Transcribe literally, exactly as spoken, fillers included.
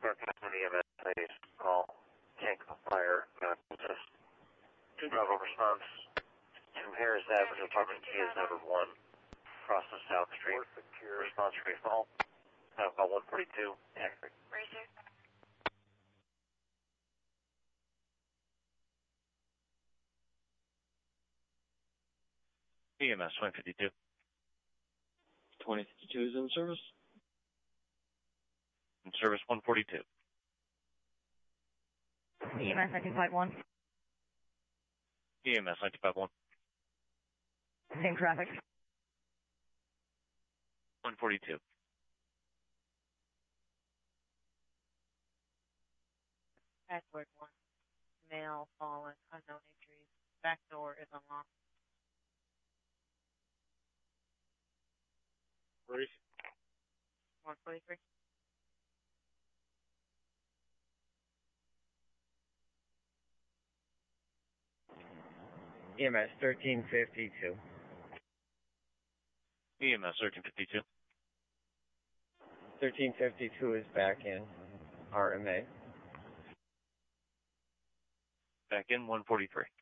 County E M S, please call tank of fire, medical assist. Bravo response to Harris Avenue, apartment T is number one, across the South Street. Response free fall. Now call one forty-two, accurate. Racer. E M S twenty fifty-two. twenty fifty-two is in service. In service one forty-two. E M S nineteen five one. E M S nineteen five one. Same traffic. one forty-two. Password one. Male, fallen, unknown injuries. Back door is unlocked. Race. one forty-three. E M S thirteen fifty-two. E M S thirteen fifty-two. thirteen fifty-two is back in R M A. Back in one forty-three.